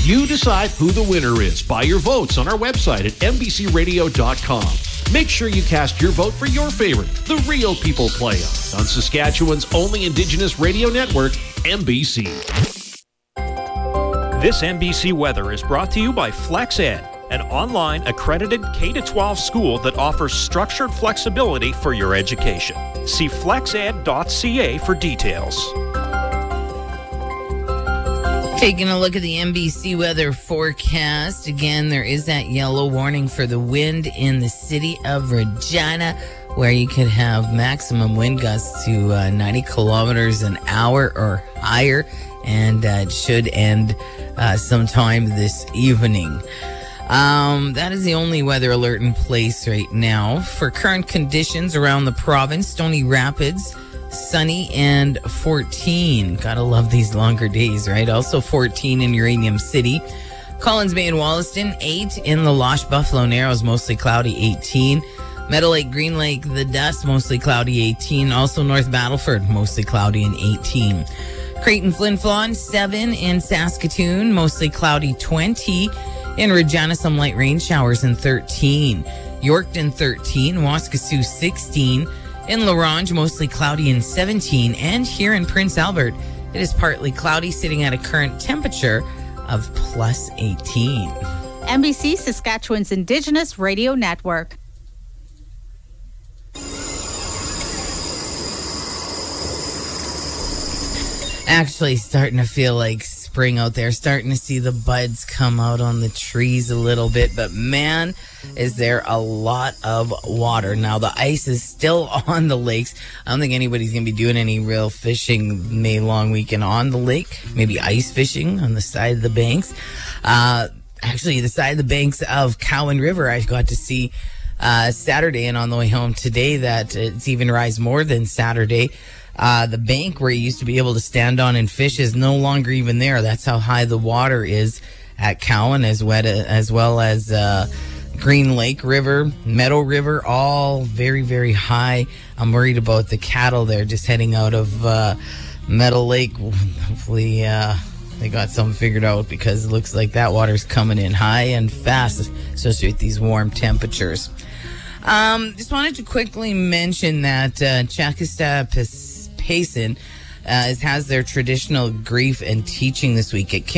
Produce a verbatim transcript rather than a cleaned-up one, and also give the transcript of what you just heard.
You decide who the winner is by your votes on our website at N B C radio dot com. Make sure you cast your vote for your favorite, the Real People Play-Off, on Saskatchewan's only Indigenous radio network, N B C. This N B C weather is brought to you by FlexEd, an online accredited K through twelve school that offers structured flexibility for your education. See flexed dot c a for details. Taking a look at the N B C weather forecast. Again, there is that yellow warning for the wind in the city of Regina, where you could have maximum wind gusts to uh, ninety kilometers an hour or higher, and uh, it should end uh, sometime this evening. Um, that is the only weather alert in place right now. For current conditions around the province, Stony Rapids, sunny and fourteen. Gotta love these longer days, right? Also fourteen in Uranium City. Collins Bay and Wollaston, eight. In the Losh, Buffalo Narrows, mostly cloudy, eighteen. Meadow Lake, Green Lake, the Dust, mostly cloudy, eighteen. Also North Battleford, mostly cloudy and eighteen. Creighton, Flin Flon, seven. In Saskatoon, mostly cloudy, twenty. In Regina, some light rain showers and thirteen. Yorkton, thirteen. Waskesiu, sixteen. In La Ronge, mostly cloudy and seventeen. And here in Prince Albert, it is partly cloudy, sitting at a current temperature of plus eighteen. N B C, Saskatchewan's Indigenous Radio Network. Actually starting to feel like spring out there, starting to see the buds come out on the trees a little bit, but man, is there a lot of water. Now the ice is still on the lakes. I don't think anybody's gonna be doing any real fishing May long weekend on the lake, maybe ice fishing on the side of the banks. Uh, actually the side of the banks of Cowan River, I got to see uh, Saturday, and on the way home today that it's even rise more than Saturday. Uh, the bank where you used to be able to stand on and fish is no longer even there. That's how high the water is at Cowan, as, wet, as well as uh, Green Lake River, Meadow River, all very, very high. I'm worried about the cattle there just heading out of uh, Meadow Lake. Hopefully uh, they got something figured out, because it looks like that water's coming in high and fast, especially with these warm temperatures. Um, just wanted to quickly mention that uh, Chakista Payson uh, has their traditional grief and teaching this week at King